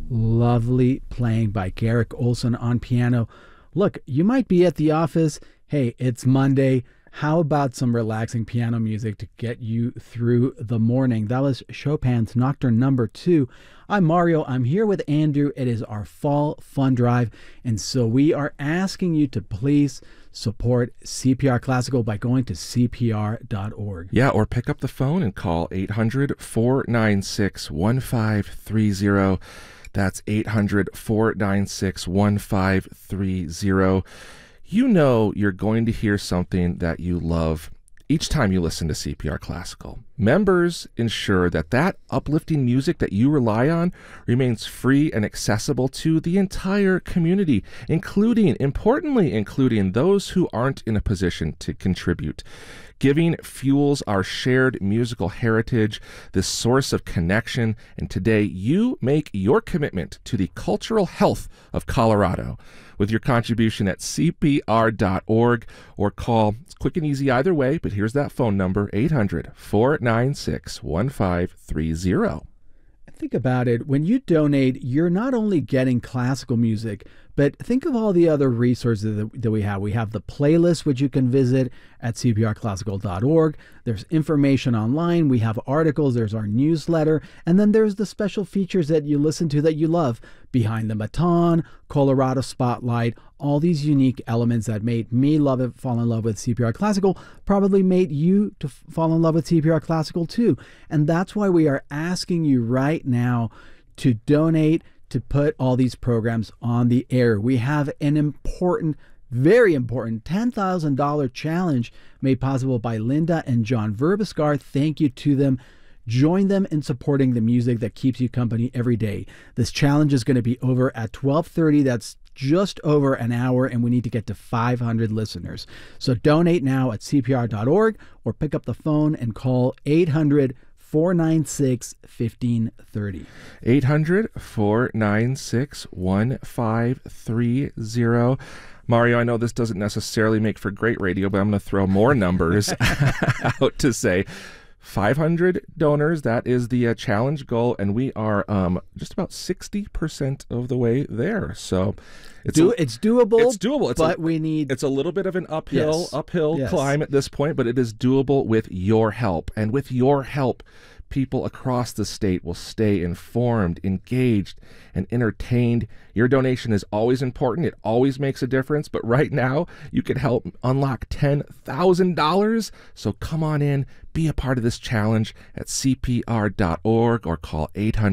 Lovely playing by Garrick Olson on piano. Look, you might be at the office. Hey, it's Monday. How about some relaxing piano music to get you through the morning? That was Chopin's Nocturne Number 2. I'm Mario. I'm here with Andrew. It is our fall fun drive. And so we are asking you to please support CPR Classical by going to CPR.org. Yeah, or pick up the phone and call 800-496-1530. That's 800-496-1530. You know you're going to hear something that you love each time you listen to CPR Classical. Members ensure that that uplifting music that you rely on remains free and accessible to the entire community, importantly, including those who aren't in a position to contribute. Giving fuels our shared musical heritage, this source of connection, and today you make your commitment to the cultural health of Colorado with your contribution at CPR.org or call. It's quick and easy either way, but here's that phone number, 800-496-1530. Think about it. When you donate, you're not only getting classical music, but think of all the other resources that we have. We have the playlist, which you can visit at cprclassical.org. There's information online. We have articles. There's our newsletter. And then there's the special features that you listen to that you love. Behind the Baton, Colorado Spotlight, all these unique elements that made me fall in love with CPR Classical, probably made you to fall in love with CPR Classical too. And that's why we are asking you right now to donate to put all these programs on the air. We have an important, very important $10,000 challenge made possible by Linda and John Verbiskar. Thank you to them. Join them in supporting the music that keeps you company every day. This challenge is going to be over at 12:30. That's just over an hour, and we need to get to 500 listeners. So donate now at CPR.org or pick up the phone and call 800-496-1530. 800-496-1530. Mario, I know this doesn't necessarily make for great radio, but I'm going to throw more numbers out to say 500 donors. That is the challenge goal, and we are just about 60% of the way there. So it's doable. It's doable, but we need... It's a little bit of an uphill Yes. climb at this point, but it is doable with your help. And with your help, people across the state will stay informed, engaged, and entertained. Your donation is always important. It always makes a difference. But right now, you can help unlock $10,000. So come on in, be a part of this challenge at CPR.org or call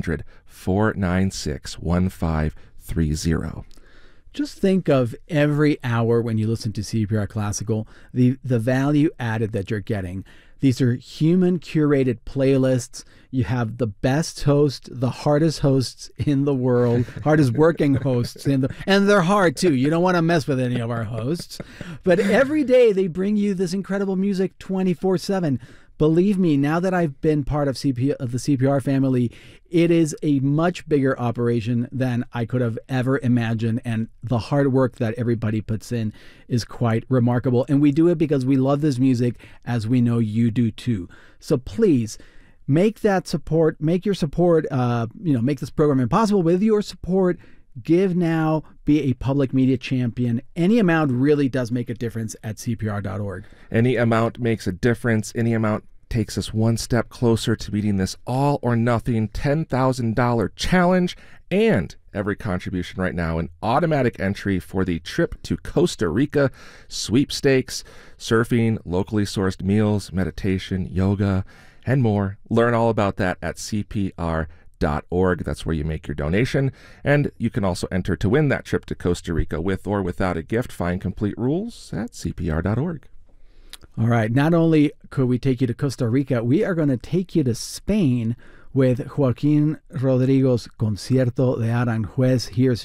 800-496-1530. Just think of every hour when you listen to CPR Classical, the value added that you're getting. These are human curated playlists. You have the best host, the hardest hosts in the world, hardest working hosts and they're hard too. You don't want to mess with any of our hosts. But every day they bring you this incredible music 24/7. Believe me, now that I've been part of the CPR family, it is a much bigger operation than I could have ever imagined. And the hard work that everybody puts in is quite remarkable. And we do it because we love this music, as we know you do too. So please make your support, make this program impossible with your support. Give now, be a public media champion. Any amount really does make a difference at CPR.org. Any amount makes a difference. Any amount takes us one step closer to meeting this all or nothing $10,000 challenge. And every contribution right now, an automatic entry for the trip to Costa Rica sweepstakes, surfing, locally sourced meals, meditation, yoga, and more. Learn all about that at CPR.org. That's where you make your donation. And you can also enter to win that trip to Costa Rica with or without a gift. Find complete rules at CPR.org. All right. Not only could we take you to Costa Rica, we are going to take you to Spain with Joaquin Rodrigo's Concierto de Aranjuez. Here's